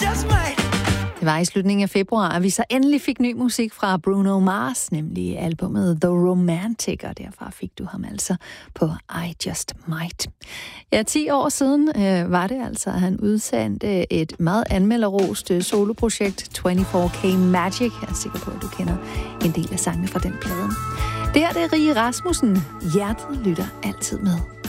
just might. Det var i slutningen af februar, at vi så endelig fik ny musik fra Bruno Mars, nemlig albumet The Romantic, og derfra fik du ham altså på I Just Might. Ja, 10 år siden var det altså, at han udsendte et meget anmelderrost soloprojekt, 24K Magic. Jeg er sikker på, at du kender en del af sangene fra den plade. Det her det er Rie Rasmussen. Hjertet lytter altid med.